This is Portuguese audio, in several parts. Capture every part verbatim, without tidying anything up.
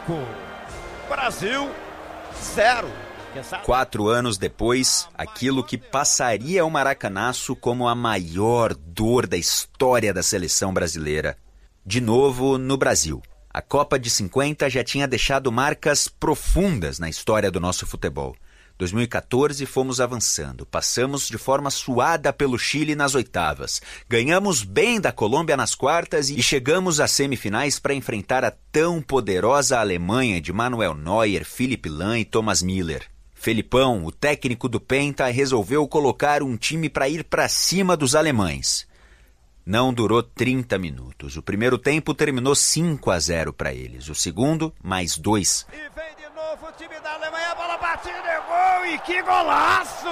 México. Brasil, zero. Quatro anos depois, aquilo que passaria o Maracanaço como a maior dor da história da seleção brasileira. De novo no Brasil. A Copa de cinquenta já tinha deixado marcas profundas na história do nosso futebol. dois mil e quatorze fomos avançando, passamos de forma suada pelo Chile nas oitavas, ganhamos bem da Colômbia nas quartas e chegamos às semifinais para enfrentar a tão poderosa Alemanha de Manuel Neuer, Philipp Lahm e Thomas Müller. Felipão, o técnico do Penta, resolveu colocar um time para ir para cima dos alemães. Não durou trinta minutos. O primeiro tempo terminou cinco a zero para eles. O segundo, mais dois. E vem de novo o time da Alemanha, a bola batida, é gol, e que golaço!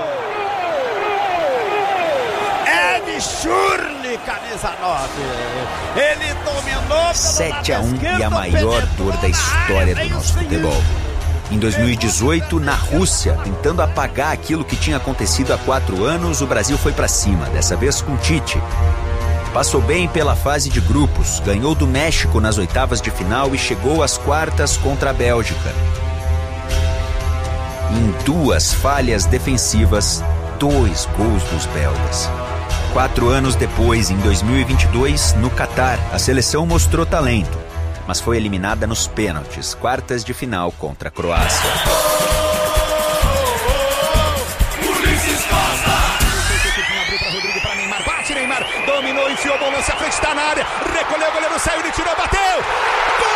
Ed Schürrle, camisa nove. Ele dominou... sete a um e a maior dor da história do nosso futebol. Em dois mil e dezoito, na Rússia, tentando apagar aquilo que tinha acontecido há quatro anos, o Brasil foi para cima, dessa vez com Tite. Passou bem pela fase de grupos, ganhou do México nas oitavas de final e chegou às quartas contra a Bélgica. Em duas falhas defensivas, dois gols dos belgas. Quatro anos depois, em dois mil e vinte e dois, no Catar, a seleção mostrou talento, mas foi eliminada nos pênaltis, quartas de final contra a Croácia. Dominou, enfiou o bolão, se a frente está na área, recolheu, o goleiro saiu, ele tirou, bateu!